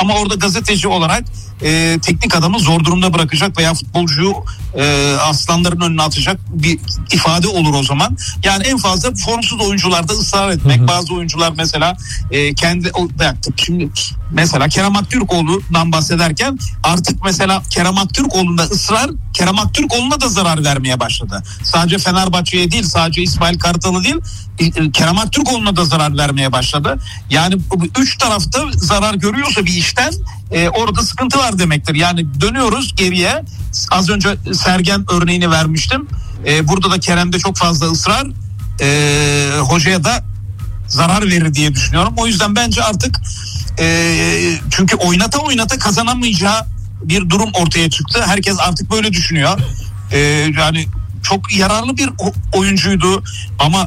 ama orada gazeteci olarak teknik adamı zor durumda bırakacak veya futbolcuyu aslanların önüne atacak bir ifade olur o zaman. Yani en fazla formsuz oyuncularda ısrar etmek. Bazı oyuncular mesela şimdi mesela Kerem Aktürkoğlu'ndan bahsederken artık mesela Kerem Aktürkoğlu'nda ısrar Kerem Aktürkoğlu'na da zarar vermeye başladı. Sadece Fenerbahçe'ye değil, sadece İsmail Kartal'a değil, Kerem Aktürkoğlu'na da zarar vermeye başladı. Yani üç tarafta zarar görüyorsa bir işten orada sıkıntı var demektir. Yani dönüyoruz geriye. Az önce Sergen örneğini vermiştim. Burada da Kerem'de çok fazla ısrar hocaya da zarar verir diye düşünüyorum. O yüzden bence artık çünkü oynata kazanamayacağı bir durum ortaya çıktı. Herkes artık böyle düşünüyor. Yani çok yararlı bir oyuncuydu ama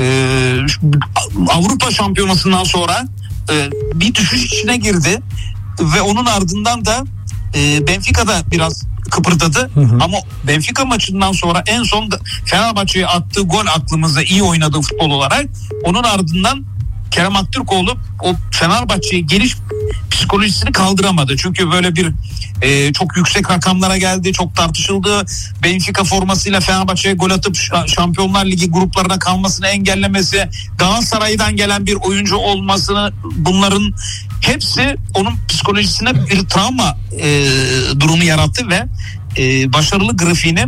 Avrupa Şampiyonası'ndan sonra bir düşüş içine girdi ve onun ardından da Benfica'da biraz kıpırdadı. Ama Benfica maçından sonra en son Fenerbahçe'ye attığı gol aklımızda, iyi oynadığı futbol olarak. Onun ardından Kerem Aktürkoğlu o Fenerbahçe'ye geliş psikolojisini kaldıramadı. Çünkü böyle bir çok yüksek rakamlara geldi, çok tartışıldı. Benfica formasıyla Fenerbahçe'ye gol atıp Şampiyonlar Ligi gruplarına kalmasını engellemesi, Galatasaray'dan gelen bir oyuncu olmasını, bunların hepsi onun psikolojisine bir travma durumu yarattı ve başarılı grafiğini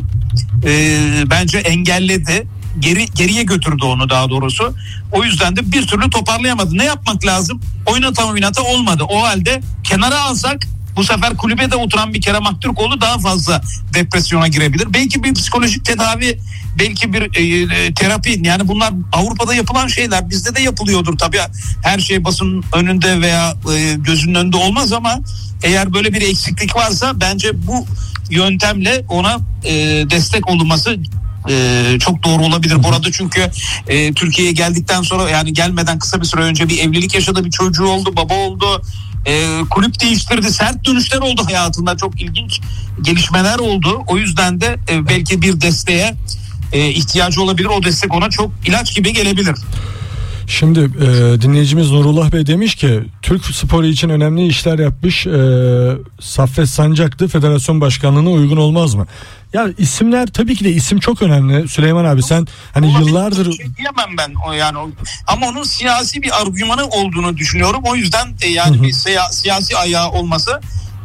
bence engelledi. Geriye götürdü onu daha doğrusu. O yüzden de bir türlü toparlayamadı. Ne yapmak lazım? Oynata olmadı. O halde kenara alsak bu sefer kulübede oturan bir Kerem Aktürkoğlu daha fazla depresyona girebilir. Belki bir psikolojik tedavi, belki bir terapi. Yani bunlar Avrupa'da yapılan şeyler. Bizde de yapılıyordur tabii. Her şey basın önünde veya gözünün önünde olmaz ama eğer böyle bir eksiklik varsa bence bu yöntemle ona destek olunması çok doğru olabilir. Burada çünkü Türkiye'ye geldikten sonra, yani gelmeden kısa bir süre önce bir evlilik yaşadı, bir çocuğu oldu, baba oldu, kulüp değiştirdi, sert dönüşler oldu hayatında, çok ilginç gelişmeler oldu. O yüzden de belki bir desteğe ihtiyacı olabilir. O destek ona çok ilaç gibi gelebilir. Şimdi dinleyicimiz Nurullah Bey demiş ki Türk sporu için önemli işler yapmış Saffet Sancak'tı, federasyon başkanlığına uygun olmaz mı? Ya isimler, tabii ki de isim çok önemli. Süleyman abi, sen hani yıllardır... Diyemem ben o yani, ama onun siyasi bir argümanı olduğunu düşünüyorum. O yüzden yani bir siyasi ayağı olması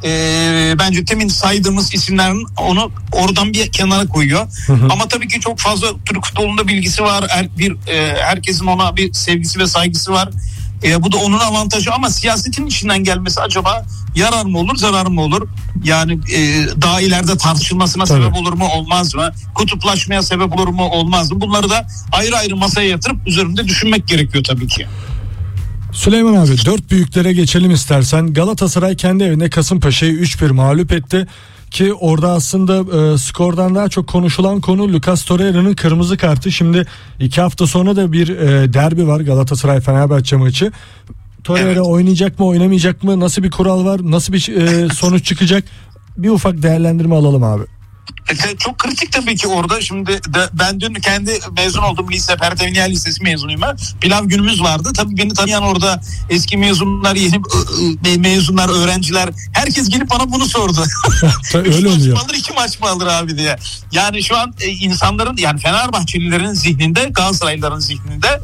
bence temin saydığımız isimlerin onu oradan bir kenara koyuyor. Ama tabii ki çok fazla Türk futbolunda bilgisi var. Herkesin ona bir sevgisi ve saygısı var. Bu da onun avantajı, ama siyasetin içinden gelmesi acaba yarar mı olur, zarar mı olur? Yani daha ileride tartışılmasına sebep olur mu, olmaz mı? Kutuplaşmaya sebep olur mu, olmaz mı? Bunları da ayrı ayrı masaya yatırıp üzerinde düşünmek gerekiyor tabii ki. Süleyman abi, dört büyüklere geçelim istersen. Galatasaray kendi evinde Kasımpaşa'yı 3-1 mağlup etti. Ki orada aslında skordan daha çok konuşulan konu Lucas Torreira'nın kırmızı kartı. Şimdi 2 hafta sonra da bir derbi var, Galatasaray-Fenerbahçe maçı. Torreira oynayacak mı, oynamayacak mı? Nasıl bir kural var? Nasıl bir sonuç çıkacak? Bir ufak değerlendirme alalım abi. Çok kritik tabii ki orada. Şimdi ben dün kendi mezun olduğum lise, Pertevniyel Lisesi mezunuyum ben. Pilav günümüz vardı. Tabii beni tanıyan orada eski mezunlar, yeni mezunlar, öğrenciler, herkes gelip bana bunu sordu. Öyle oluyor. 2 maç mı alır abi diye. Yani şu an insanların, yani Fenerbahçelilerin zihninde, Galatasaraylıların zihninde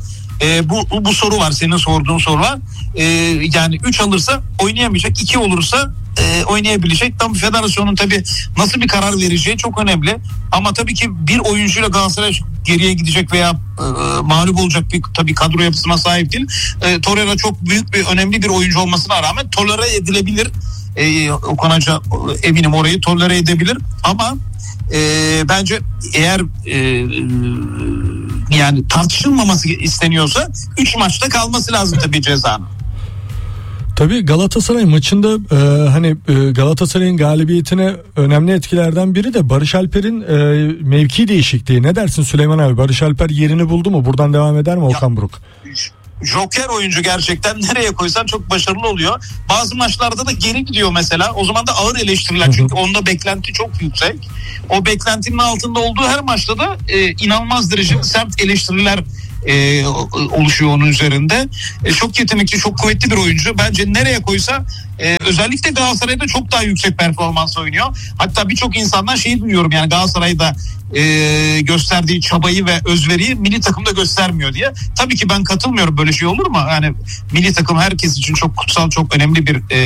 bu soru var, senin sorduğun soru var. Yani 3 alırsa oynayamayacak, 2 olursa oynayabilecek. Tam federasyonun tabii nasıl bir karar vereceği çok önemli. Ama tabii ki bir oyuncuyla Galatasaray geriye gidecek veya mağlup olacak bir tabii kadro yapısına sahip değil. Torreira çok büyük bir, önemli bir oyuncu olmasına rağmen tolere edilebilir. Okan Hoca eminim orayı tolere edebilir. Ama bence eğer yani tartışılmaması isteniyorsa 3 maçta kalması lazım tabii cezanın. Tabii Galatasaray maçında Galatasaray'ın galibiyetine önemli etkilerden biri de Barış Alper'in mevki değişikliği. Ne dersin Süleyman abi? Barış Alper yerini buldu mu? Buradan devam eder mi Okan Buruk? Joker oyuncu, gerçekten nereye koysan çok başarılı oluyor. Bazı maçlarda da geri gidiyor mesela. O zaman da ağır eleştiriler, çünkü onda beklenti çok yüksek. O beklentinin altında olduğu her maçta da inanılmaz derecede sert eleştiriler oluşuyor onun üzerinde. Çok yetenekli, çok kuvvetli bir oyuncu. Bence nereye koysa özellikle Galatasaray'da çok daha yüksek performans oynuyor. Hatta birçok insandan şeyi duyuyorum, yani Galatasaray'da gösterdiği çabayı ve özveriyi milli takımda göstermiyor diye. Tabii ki ben katılmıyorum, böyle şey olur mu? Yani milli takım herkes için çok kutsal, çok önemli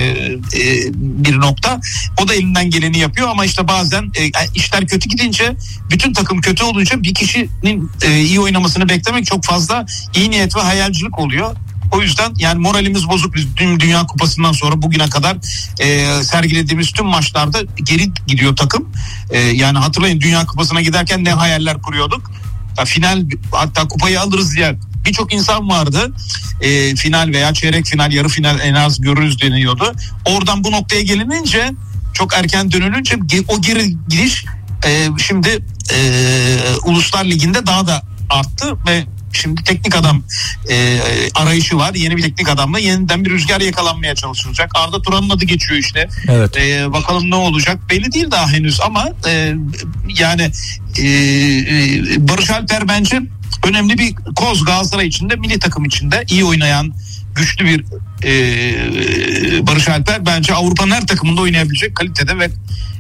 bir nokta. O da elinden geleni yapıyor ama işte bazen işler kötü gidince, bütün takım kötü olunca bir kişinin iyi oynamasını beklemek çok fazla iyi niyet ve hayalcilik oluyor. O yüzden yani moralimiz bozuk. Biz Dünya Kupası'ndan sonra bugüne kadar sergilediğimiz tüm maçlarda geri gidiyor takım. Yani hatırlayın, Dünya Kupası'na giderken ne hayaller kuruyorduk. Ya final, hatta kupayı alırız diye birçok insan vardı. Final veya çeyrek final, yarı final en az görürüz deniyordu. Oradan bu noktaya gelinince, çok erken dönülünce o geri gidiş şimdi Uluslar Ligi'nde daha da arttı ve şimdi teknik adam arayışı var. Yeni bir teknik adamla yeniden bir rüzgar yakalanmaya çalışılacak. Arda Turan'ın adı geçiyor işte. Evet. Bakalım ne olacak? Belli değil daha henüz ama yani Barış Alper bence önemli bir koz Galatasaray içinde, milli takım içinde iyi oynayan güçlü bir Barış Alper bence Avrupa'nın her takımında oynayabilecek kalitede ve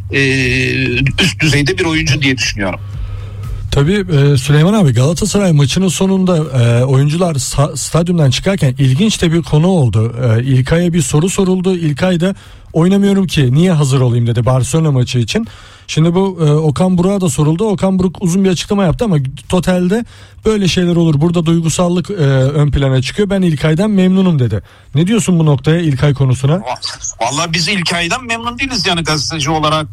üst düzeyde bir oyuncu diye düşünüyorum. Tabii Süleyman abi, Galatasaray maçının sonunda oyuncular stadyumdan çıkarken ilginç de bir konu oldu. İlkay'a bir soru soruldu. İlkay da oynamıyorum ki, niye hazır olayım dedi Barcelona maçı için. Şimdi bu Okan Buruk'a da soruldu. Okan Buruk uzun bir açıklama yaptı ama totalde böyle şeyler olur, burada duygusallık ön plana çıkıyor, ben İlkay'dan memnunum dedi. Ne diyorsun bu noktaya, İlkay konusuna? Vallahi biz İlkay'dan memnun değiliz yani, gazeteci olarak,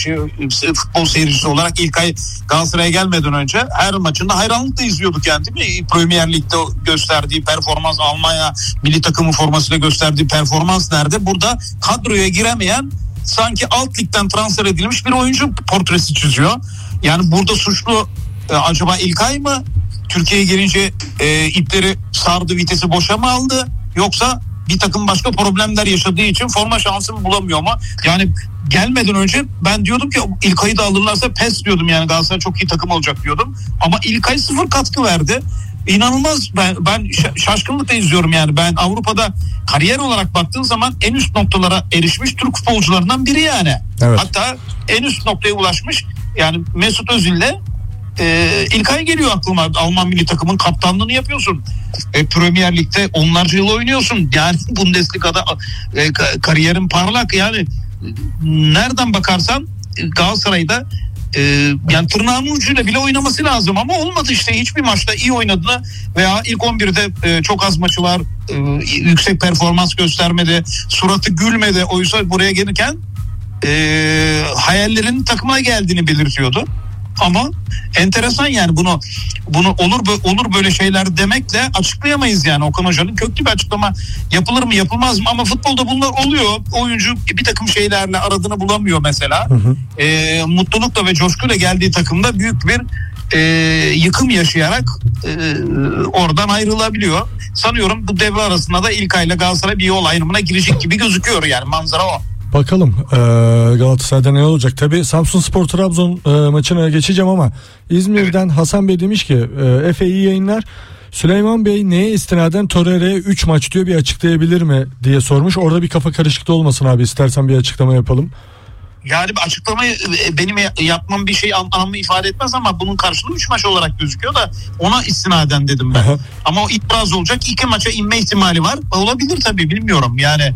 futbol seyircisi olarak. İlkay Galatasaray'a gelmeden önce her maçında hayranlıkla izliyorduk yani, değil mi? Premier Lig'de gösterdiği performans, Almanya milli takımı formasıyla gösterdiği performans nerede? Burada kadroya giremeyen, sanki alt ligden transfer edilmiş bir oyuncu portresi çiziyor. Yani burada suçlu acaba İlkay mı? Türkiye'ye gelince ipleri sardı, vitesi boşa mı aldı? Yoksa bir takım başka problemler yaşadığı için forma şansını bulamıyor mu? Yani gelmeden önce ben diyordum ki İlkay'ı da alırlarsa pes diyordum, yani Galatasaray çok iyi takım olacak diyordum. Ama İlkay 0 katkı verdi. İnanılmaz, ben şaşkınlıkla izliyorum yani. Ben Avrupa'da kariyer olarak baktığın zaman en üst noktalara erişmiş Türk futbolcularından biri yani. Evet. Hatta en üst noktaya ulaşmış yani Mesut Özil'le İlkay geliyor aklıma. Alman milli takımın kaptanlığını yapıyorsun. Premier Lig'de onlarca yıl oynuyorsun. Yani Bundesliga'da kariyerin parlak yani. Nereden bakarsan Galatasaray'da yani tırnağının ucuyla bile oynaması lazım ama olmadı işte. Hiçbir maçta iyi oynadığını veya ilk 11'de çok az maçı var, yüksek performans göstermedi, suratı gülmedi. Oysa buraya gelirken hayallerinin takıma geldiğini belirtiyordu. Ama enteresan yani, bunu olur böyle şeyler demekle açıklayamayız yani. Okan Hoca'nın köklü bir açıklama yapılır mı yapılmaz mı, ama futbolda bunlar oluyor. Oyuncu bir takım şeylerle aradığını bulamıyor mesela. Mutlulukla ve coşkuyla geldiği takımda büyük bir yıkım yaşayarak oradan ayrılabiliyor. Sanıyorum bu devre arasında da İlkay'la Galatasaray bir yol ayrımına girecek gibi gözüküyor, yani manzara o. Bakalım Galatasaray'da ne olacak? Tabii Samsunspor Trabzon maçına geçeceğim ama İzmir'den Hasan Bey demiş ki Efe iyi yayınlar. Süleyman Bey neye istinaden Torreira'ya 3 maç diyor, bir açıklayabilir mi diye sormuş. Orada bir kafa karışıklığı olmasın abi, istersen bir açıklama yapalım. Yani bir açıklamayı benim yapmam bir şey anlamı ifade etmez ama bunun karşılığı 3 maç olarak gözüküyor da ona istinaden dedim ben. Aha. Ama o itiraz olacak. 2 maça inme ihtimali var. Olabilir tabii, bilmiyorum. Yani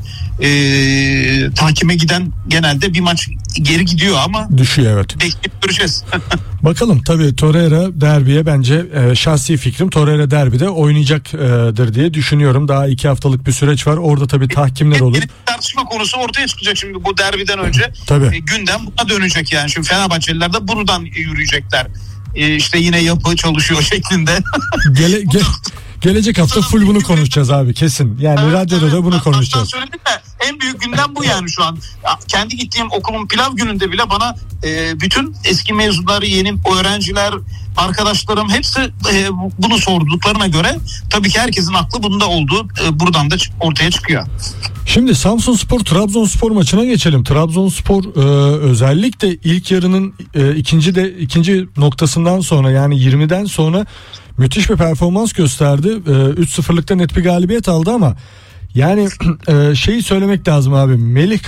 tahkime giden genelde bir maç geri gidiyor ama düşüyor, evet. Bekleyip göreceğiz. Bakalım, tabii Torreira derbiye bence şahsi fikrim Torreira derbide oynayacaktır diye düşünüyorum. Daha 2 haftalık bir süreç var. Orada tabii tahkimler olur. Tartışma konusu ortaya çıkacak şimdi bu derbiden önce. Tabii. Gündem buna dönecek yani. Şimdi Fenerbahçeliler de buradan yürüyecekler. İşte yine yapı çalışıyor şeklinde. Gelecek hafta full bunu konuşacağız abi, kesin. Yani evet, radyoda da bunu konuşacağız. Söyledik de en büyük gündem bu yani şu an. Kendi gittiğim okulun pilav gününde bile bana bütün eski mezunları, yeni öğrenciler, arkadaşlarım hepsi bunu sorduklarına göre tabii ki herkesin aklı bunda olduğu buradan da ortaya çıkıyor. Şimdi Samsunspor Trabzonspor maçına geçelim. Trabzonspor özellikle ilk yarının ikinci noktasından sonra, yani 20'den sonra müthiş bir performans gösterdi. 3-0'lıkta net bir galibiyet aldı ama yani şeyi söylemek lazım abi. Melih